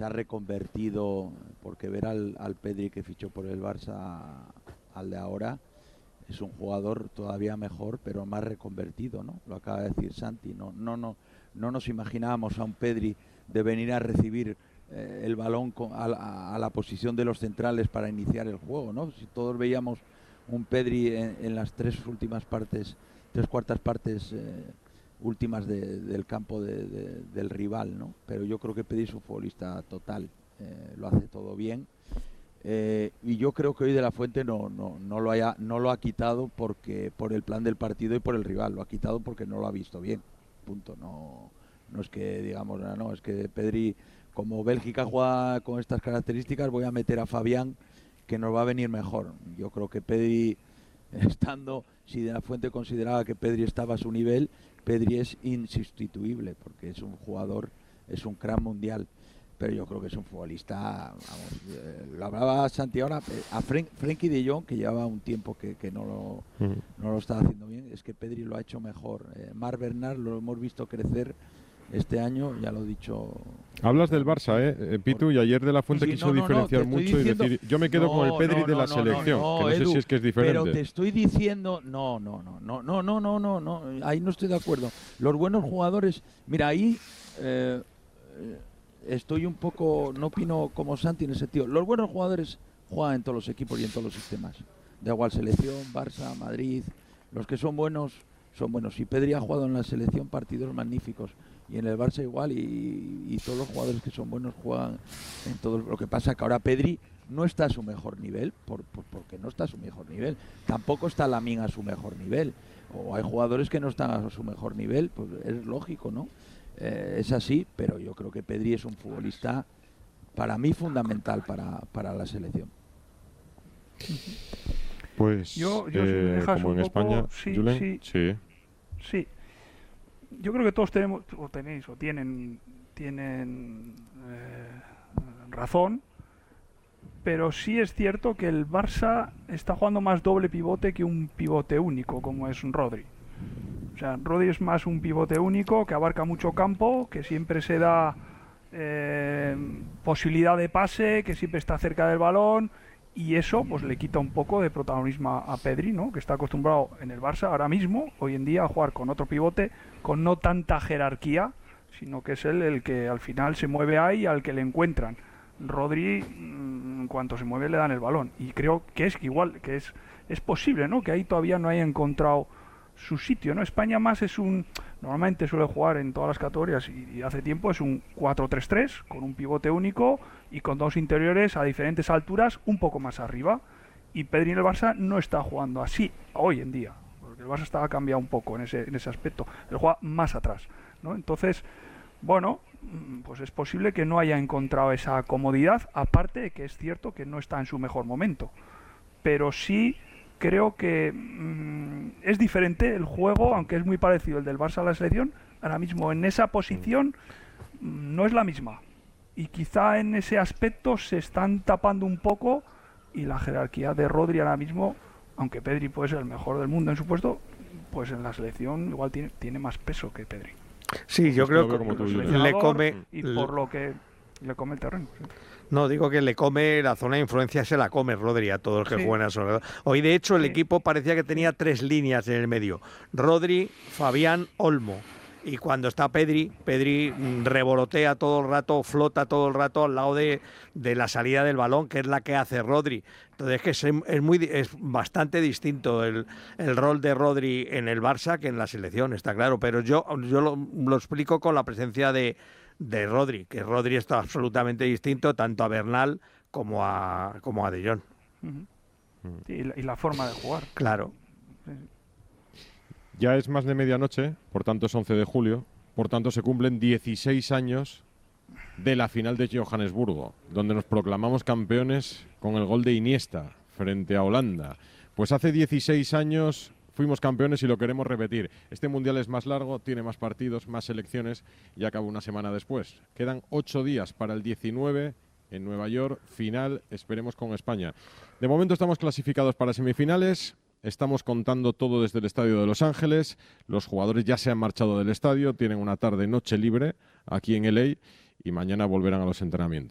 se ha reconvertido, porque ver al Pedri que fichó por el Barça al de ahora, es un jugador todavía mejor, pero más reconvertido, ¿no? Lo acaba de decir Santi. No nos imaginábamos a un Pedri de venir a recibir el balón a la posición de los centrales para iniciar el juego, ¿no? Si todos veíamos un Pedri en las tres cuartas partes últimas del campo del rival, ¿no? Pero yo creo que Pedri es un futbolista total, lo hace todo bien. Y yo creo que hoy De La Fuente no lo ha quitado por el plan del partido y por el rival, lo ha quitado porque no lo ha visto bien, punto. No es que digamos, no, es que Pedri, como Bélgica juega con estas características, voy a meter a Fabián, que nos va a venir mejor. Yo creo que Pedri, si De La Fuente consideraba que Pedri estaba a su nivel, Pedri es insustituible, porque es un jugador, es un crack mundial. Pero yo creo que es un futbolista, vamos, lo hablaba Santi ahora, a Frenkie de Jong, que llevaba un tiempo que no lo estaba haciendo bien, es que Pedri lo ha hecho mejor. Marc Bernat lo hemos visto crecer este año, ya lo he dicho. Hablas del Barça, Pitu, y ayer De La Fuente quiso diferenciar mucho diciendo, y decir, yo me quedo con el Pedri de la selección, que no Edu, sé si es que es diferente. Pero te estoy diciendo, no, ahí no estoy de acuerdo. Los buenos jugadores, mira, ahí estoy un poco, no opino como Santi en ese sentido. Los buenos jugadores juegan en todos los equipos y en todos los sistemas. Da igual selección, Barça, Madrid. Los que son buenos, son buenos. Y Pedri ha jugado en la selección partidos magníficos. Y en el Barça igual. Y todos los jugadores que son buenos juegan en todo. Lo que pasa es que ahora Pedri no está a su mejor nivel, porque no está a su mejor nivel. Tampoco está Lamine a su mejor nivel. O hay jugadores que no están a su mejor nivel, pues es lógico, ¿no? Es así, pero yo creo que Pedri es un futbolista, para mí, fundamental para la selección. Pues, yo como en España, Julen, sí. Yo creo que todos tienen razón, pero sí es cierto que el Barça está jugando más doble pivote que un pivote único, como es Rodri. O sea, Rodri es más un pivote único que abarca mucho campo, que siempre se da posibilidad de pase, que siempre está cerca del balón, y eso pues le quita un poco de protagonismo a Pedri, ¿no? Que está acostumbrado en el Barça ahora mismo, hoy en día, a jugar con otro pivote, con no tanta jerarquía, sino que es él el que al final se mueve ahí, al que le encuentran. Rodri, en cuanto se mueve, le dan el balón, y creo que es igual, que es posible, ¿no? Que ahí todavía no haya encontrado su sitio, ¿no? España más normalmente suele jugar en todas las categorías y hace tiempo es un 4-3-3 con un pivote único y con dos interiores a diferentes alturas un poco más arriba, y Pedri en el Barça no está jugando así hoy en día, porque el Barça estaba cambiado un poco en ese aspecto, él juega más atrás, ¿no? Entonces, bueno, pues es posible que no haya encontrado esa comodidad, aparte de que es cierto que no está en su mejor momento, pero sí creo que es diferente el juego, aunque es muy parecido el del Barça a la selección. Ahora mismo en esa posición no es la misma, y quizá en ese aspecto se están tapando un poco, y la jerarquía de Rodri ahora mismo, aunque Pedri puede ser el mejor del mundo en su puesto, pues en la selección igual tiene más peso que Pedri. Sí, yo creo que le come, y por lo que le come el terreno. ¿Sí? No, digo que le come, la zona de influencia se la come Rodri a todos los que juegan a su alrededor. Hoy, de hecho, el equipo parecía que tenía tres líneas en el medio: Rodri, Fabián, Olmo. Y cuando está Pedri revolotea todo el rato, flota todo el rato al lado de la salida del balón, que es la que hace Rodri. Entonces es bastante distinto el rol de Rodri en el Barça que en la selección, está claro. Pero yo lo explico con la presencia de Rodri, que Rodri está absolutamente distinto tanto a Bernal como a De Jong. Y la forma de jugar. Claro. Ya es más de medianoche, por tanto es 11 de julio, por tanto se cumplen 16 años de la final de Johannesburgo, donde nos proclamamos campeones con el gol de Iniesta frente a Holanda. Pues hace 16 años fuimos campeones y lo queremos repetir. Este mundial es más largo, tiene más partidos, más selecciones y acaba una semana después. Quedan 8 días para el 19 en Nueva York, final, esperemos con España. De momento estamos clasificados para semifinales. Estamos contando todo desde el estadio de Los Ángeles. Los jugadores ya se han marchado del estadio, tienen una tarde-noche libre aquí en LA y mañana volverán a los entrenamientos.